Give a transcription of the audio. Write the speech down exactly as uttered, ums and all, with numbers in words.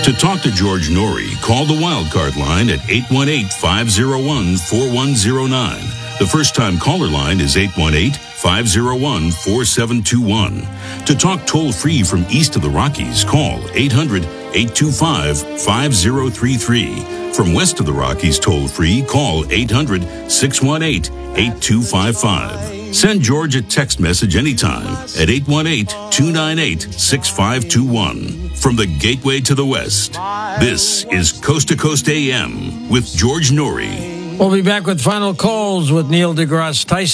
To talk to George Norrie, call the Wildcard line at eight one eight, five oh one, four one oh nine. The first-time caller line is eight one eight, five oh one, four seven two one. To talk toll-free from east of the Rockies, call eight hundred, eight two five, five oh three three. From west of the Rockies toll-free, call eight hundred, six one eight, eight two five five. Send George a text message anytime at eight one eight, two nine eight, six five two one. From the Gateway to the West, this is Coast to Coast A M with George Norrie. We'll be back with final calls with Neil deGrasse Tyson.